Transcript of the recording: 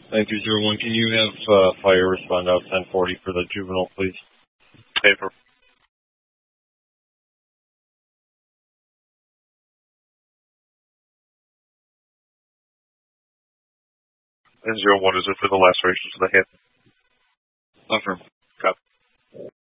Thank you, 01. Can you have fire respond out 1040 for the juvenile, please? Paper. And 01, is it for the lacerations to the hip? Affirm.